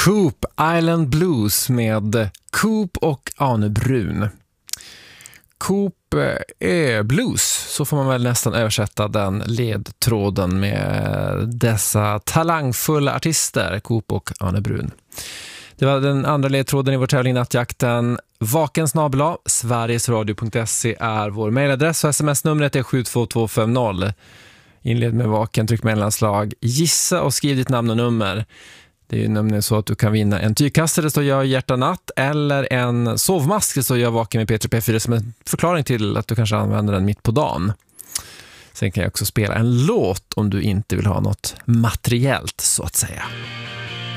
Coop Island Blues med Coop och Arne Brun. Coop är blues, så får man väl nästan översätta den ledtråden med dessa talangfulla artister, Coop och Arne Brun. Det var den andra ledtråden i vår tävling Nattjakten. Vakensnabel@, sverigesradio.se är vår mejladress och sms-numret är 72250. Inled med vaken, tryck mellanslag, gissa och skriv ditt namn och nummer. Det är ju nämligen så att du kan vinna en tygkastare, det står jag hjärta natt, eller en sovmask, det står jag vaken med P3 P4, som en förklaring till att du kanske använder den mitt på dagen. Sen kan jag också spela en låt om du inte vill ha något materiellt så att säga.